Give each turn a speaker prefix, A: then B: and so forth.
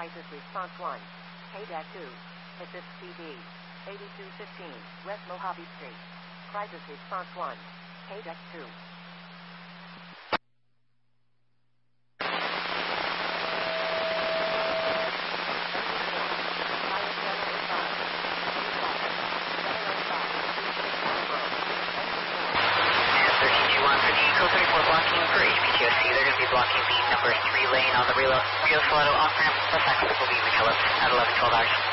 A: Crisis Response 1. KDAC 2. Assist CD. 8215 West Mojave Street. Crisis Response 1. KDAC 2.
B: Blocking the number 3 lane on the Rio Salado off-ramp. West Texas will be McKellar at 11:12 hours.